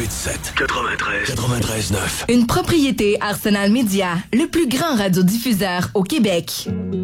98.7, 93.9. Une propriété Arsenal Média, le plus grand radiodiffuseur au Québec.